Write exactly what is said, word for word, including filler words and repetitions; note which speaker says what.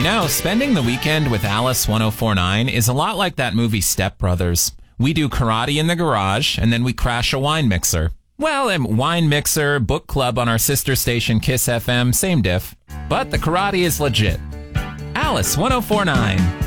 Speaker 1: You know, spending the weekend with Alice one oh four point nine is a lot like that movie Step Brothers. We do karate in the garage, and then we crash a wine mixer. Well, and wine mixer, book club on our sister station Kiss F M, same diff. But the karate is legit. Alice one oh four point nine.